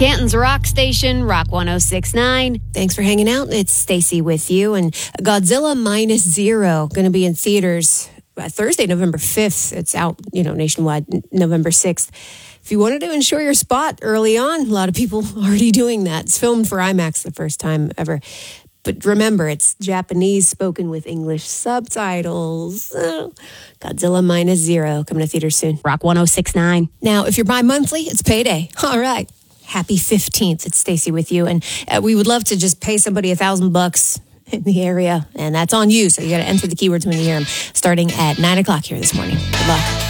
Canton's Rock Station, Rock 106.9. Thanks for hanging out. It's Stacy with you. And Godzilla Minus Zero going to be in theaters Thursday, November 5th. It's out, nationwide, November 6th. If you wanted to ensure your spot early on, a lot of people already doing that. It's filmed for IMAX the first time ever. But remember, it's Japanese spoken with English subtitles. Godzilla Minus Zero coming to theaters soon. Rock 106.9. Now, if you're bi-monthly, it's payday. All right. Happy 15th. It's Stacy with you. And we would love to just pay somebody $1,000 in the area. And that's on you. So you got to enter the keywords when you hear them starting at 9 o'clock here this morning. Good luck.